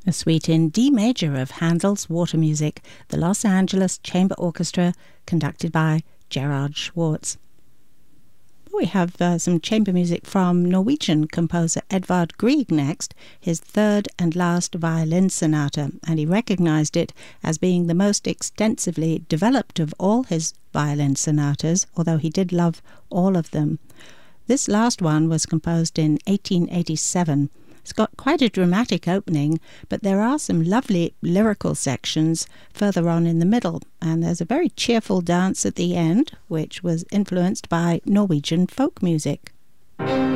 A suite in D major of Handel's Water Music, the Los Angeles Chamber Orchestra, conducted by Gerard Schwartz. We have some chamber music from Norwegian composer Edvard Grieg next, his third and last violin sonata, and he recognized it as being the most extensively developed of all his violin sonatas, although he did love all of them. This last one was composed in 1887. It's got quite a dramatic opening, but there are some lovely lyrical sections further on in the middle, and there's a very cheerful dance at the end, which was influenced by Norwegian folk music.